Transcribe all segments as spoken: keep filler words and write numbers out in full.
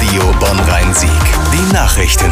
Radio Bonn-Rhein-Sieg. Die Nachrichten.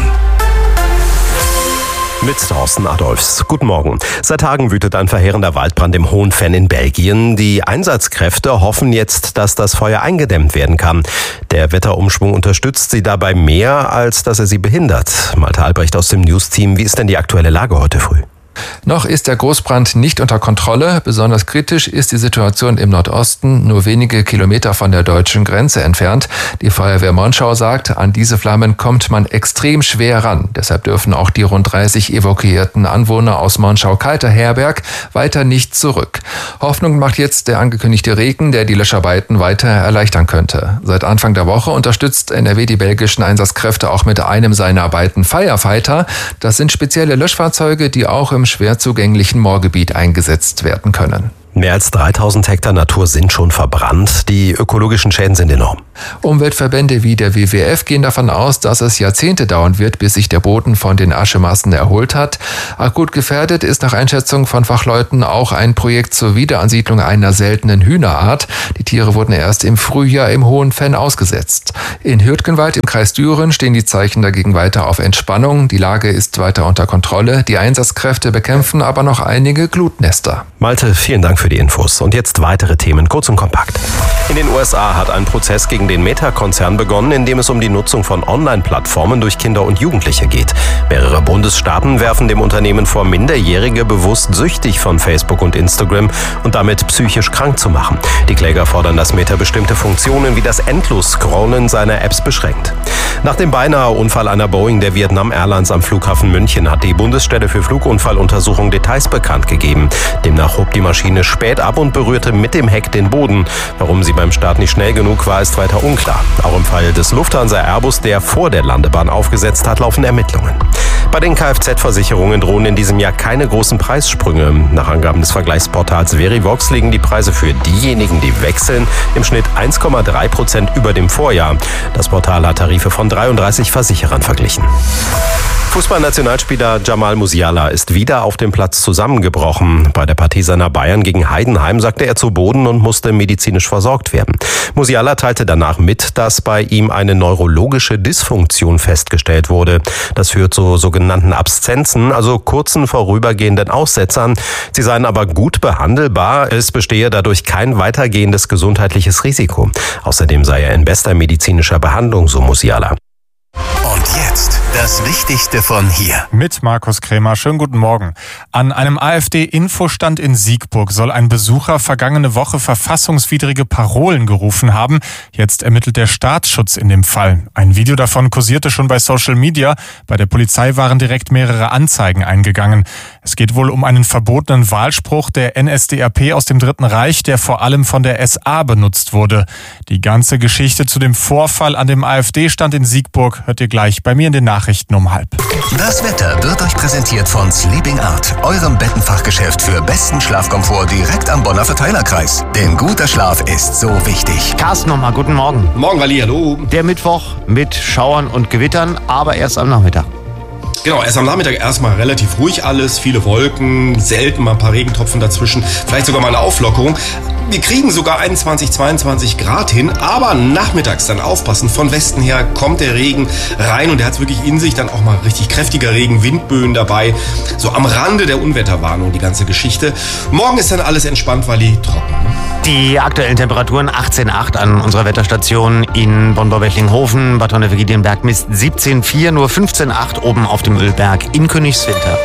Mit Thorsten Adolfs. Guten Morgen. Seit Tagen wütet ein verheerender Waldbrand im Hohenfenn in Belgien. Die Einsatzkräfte hoffen jetzt, dass das Feuer eingedämmt werden kann. Der Wetterumschwung unterstützt sie dabei mehr, als dass er sie behindert. Malte Albrecht aus dem News-Team. Wie ist denn die aktuelle Lage heute früh? Noch ist der Großbrand nicht unter Kontrolle. Besonders kritisch ist die Situation im Nordosten, nur wenige Kilometer von der deutschen Grenze entfernt. Die Feuerwehr Monschau sagt, an diese Flammen kommt man extrem schwer ran. Deshalb dürfen auch die rund dreißig evakuierten Anwohner aus Monschau-Kalter-Herberg weiter nicht zurück. Hoffnung macht jetzt der angekündigte Regen, der die Löscharbeiten weiter erleichtern könnte. Seit Anfang der Woche unterstützt N R W die belgischen Einsatzkräfte auch mit einem seiner beiden Firefighter. Das sind spezielle Löschfahrzeuge, die auch im schwer zugänglichen Moorgebiet eingesetzt werden können. Mehr als dreitausend Hektar Natur sind schon verbrannt. Die ökologischen Schäden sind enorm. Umweltverbände wie der W W F gehen davon aus, dass es Jahrzehnte dauern wird, bis sich der Boden von den Aschemassen erholt hat. Akut gefährdet ist nach Einschätzung von Fachleuten auch ein Projekt zur Wiederansiedlung einer seltenen Hühnerart. Die Tiere wurden erst im Frühjahr im Hohenfenn ausgesetzt. In Hürtgenwald im Kreis Düren stehen die Zeichen dagegen weiter auf Entspannung. Die Lage ist weiter unter Kontrolle. Die Einsatzkräfte bekämpfen aber noch einige Glutnester. Malte, vielen Dank für die Infos. Und jetzt weitere Themen, kurz und kompakt. In den U S A hat ein Prozess gegen den Meta-Konzern begonnen, in dem es um die Nutzung von Online-Plattformen durch Kinder und Jugendliche geht. Mehrere Bundesstaaten werfen dem Unternehmen vor, Minderjährige bewusst süchtig von Facebook und Instagram und damit psychisch krank zu machen. Die Kläger fordern, dass Meta bestimmte Funktionen wie das Endlos-Scrollen seiner Apps beschränkt. Nach dem beinahe Unfall einer Boeing der Vietnam Airlines am Flughafen München hat die Bundesstelle für Flugunfalluntersuchung Details bekannt gegeben. Demnach hob die Maschine spät ab und berührte mit dem Heck den Boden. Warum sie beim Start nicht schnell genug war, ist weiter unklar. Auch im Fall des Lufthansa Airbus, der vor der Landebahn aufgesetzt hat, laufen Ermittlungen. Bei den Kfz-Versicherungen drohen in diesem Jahr keine großen Preissprünge. Nach Angaben des Vergleichsportals Verivox liegen die Preise für diejenigen, die wechseln, im Schnitt eins Komma drei Prozent über dem Vorjahr. Das Portal hat Tarife von dreiunddreißig Versicherern verglichen. Fußballnationalspieler Jamal Musiala ist wieder auf dem Platz zusammengebrochen. Bei der Partie seiner Bayern gegen Heidenheim sagte er zu Boden und musste medizinisch versorgt werden. Musiala teilte danach mit, dass bei ihm eine neurologische Dysfunktion festgestellt wurde. Das führt zu sogenannten Abszenzen, also kurzen vorübergehenden Aussetzern. Sie seien aber gut behandelbar. Es bestehe dadurch kein weitergehendes gesundheitliches Risiko. Außerdem sei er in bester medizinischer Behandlung, so Musiala. Und jetzt das Wichtigste von hier. Mit Markus Krämer. Schönen guten Morgen. An einem AfD-Infostand in Siegburg soll ein Besucher vergangene Woche verfassungswidrige Parolen gerufen haben. Jetzt ermittelt der Staatsschutz in dem Fall. Ein Video davon kursierte schon bei Social Media. Bei der Polizei waren direkt mehrere Anzeigen eingegangen. Es geht wohl um einen verbotenen Wahlspruch der N S D A P aus dem Dritten Reich, der vor allem von der S A benutzt wurde. Die ganze Geschichte zu dem Vorfall an dem AfD-Stand in Siegburg hört ihr gleich bei mir in den Nachrichten um halb. Das Wetter wird euch präsentiert von Sleeping Art, eurem Bettenfachgeschäft für besten Schlafkomfort direkt am Bonner Verteilerkreis. Denn guter Schlaf ist so wichtig. Carsten nochmal, guten Morgen. Morgen, Wally, hallo. Der Mittwoch mit Schauern und Gewittern, aber erst am Nachmittag. Genau, erst am Nachmittag erstmal relativ ruhig alles, viele Wolken, selten mal ein paar Regentropfen dazwischen, vielleicht sogar mal eine Auflockerung. Wir kriegen sogar einundzwanzig, zweiundzwanzig Grad hin, aber nachmittags dann aufpassen. Von Westen her kommt der Regen rein und der hat es wirklich in sich, dann auch mal richtig kräftiger Regen, Windböen dabei. So am Rande der Unwetterwarnung die ganze Geschichte. Morgen ist dann alles entspannt, weil die trocken. Die aktuellen Temperaturen achtzehn Komma acht an unserer Wetterstation in Bonn-Bauwechtlinghofen. Bad Honnefeld-Giedienberg misst siebzehn Komma vier, nur fünfzehn Komma acht oben auf dem Ölberg in Königswinter.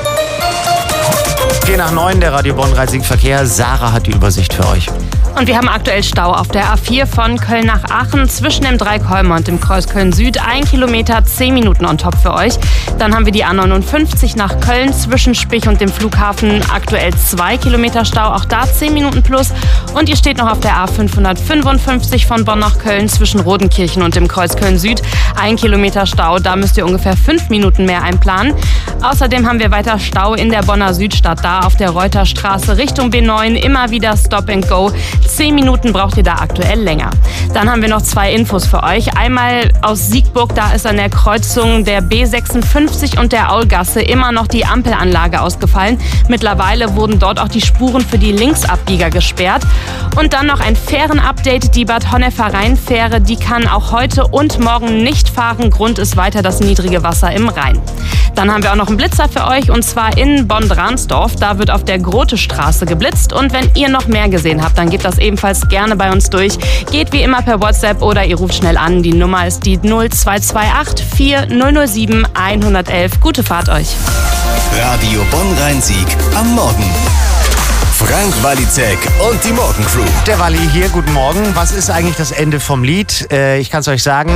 vier nach neun, der Radio Bonn-Rhein-Sieg Verkehr. Sarah hat die Übersicht für euch. Und wir haben aktuell Stau auf der A vier von Köln nach Aachen zwischen dem Dreikolmer und dem Kreuz Köln-Süd. Ein Kilometer, zehn Minuten on top für euch. Dann haben wir die A neunundfünfzig nach Köln zwischen Spich und dem Flughafen. Aktuell zwei Kilometer Stau, auch da zehn Minuten plus. Und ihr steht noch auf der A fünfhundertfünfundfünfzig von Bonn nach Köln zwischen Rodenkirchen und dem Kreuz Köln-Süd. Ein Kilometer Stau, da müsst ihr ungefähr fünf Minuten mehr einplanen. Außerdem haben wir weiter Stau in der Bonner Südstadt. Da auf der Reuterstraße Richtung B neun immer wieder Stop and Go. Zehn Minuten braucht ihr da aktuell länger. Dann haben wir noch zwei Infos für euch. Einmal aus Siegburg, da ist an der Kreuzung der B sechsundfünfzig und der Aulgasse immer noch die Ampelanlage ausgefallen. Mittlerweile wurden dort auch die Spuren für die Linksabbieger gesperrt. Und dann noch ein Fähren-Update. Die Bad Honnef Rheinfähre, die kann auch heute und morgen nicht fahren. Grund ist weiter das niedrige Wasser im Rhein. Dann haben wir auch noch einen Blitzer für euch und zwar in Bonn-Dransdorf. Da wird auf der Grote-Straße geblitzt. Und wenn ihr noch mehr gesehen habt, dann gebt das ebenfalls gerne bei uns durch. Geht wie immer per WhatsApp oder ihr ruft schnell an. Die Nummer ist die null zwei zwei acht vier null null sieben eins eins eins. Gute Fahrt euch. Radio Bonn-Rhein-Sieg am Morgen. Frank Walizek und die Morgencrew. Der Walli hier, guten Morgen. Was ist eigentlich das Ende vom Lied? Äh, ich kann es euch sagen.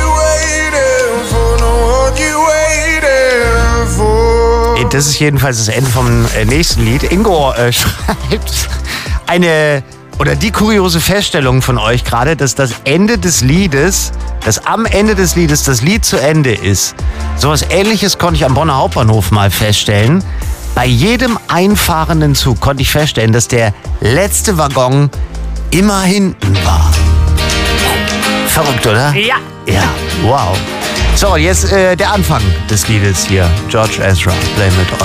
Das ist jedenfalls das Ende vom äh, nächsten Lied. Ingo äh, schreibt eine oder die kuriose Feststellung von euch gerade, dass das Ende des Liedes, dass am Ende des Liedes das Lied zu Ende ist. Sowas Ähnliches konnte ich am Bonner Hauptbahnhof mal feststellen. Bei jedem einfahrenden Zug konnte ich feststellen, dass der letzte Waggon immer hinten war. Verrückt, oder? Ja. Ja, wow. So, jetzt äh, der Anfang des Liedes hier. George Ezra, Blame It On